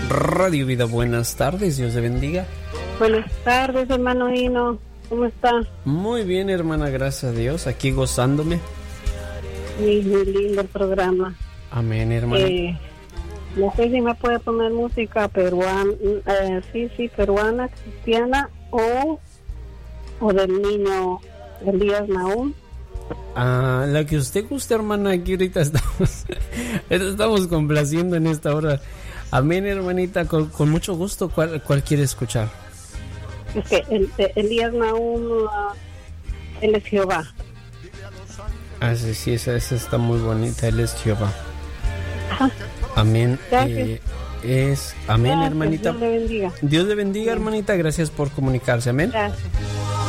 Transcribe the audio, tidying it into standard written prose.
Radio Vida, buenas tardes, Dios te bendiga. Buenas tardes, hermano Hino, ¿cómo está? Muy bien, hermana, gracias a Dios, aquí gozándome. Muy lindo el programa. Amén, hermana. No sé si me puede poner música peruana, peruana, cristiana o del niño Elías Nahum. La que usted guste, hermana, aquí ahorita estamos complaciendo en esta hora. Amén, hermanita, con mucho gusto. ¿Cuál quiere escuchar? Es que Elías Nahum, él es Jehová. Sí, esa está muy bonita, él es Jehová. Ajá. Amén. Gracias. Amén, Gracias, hermanita. Dios le bendiga. Dios le bendiga, hermanita, gracias por comunicarse. Amén. Gracias.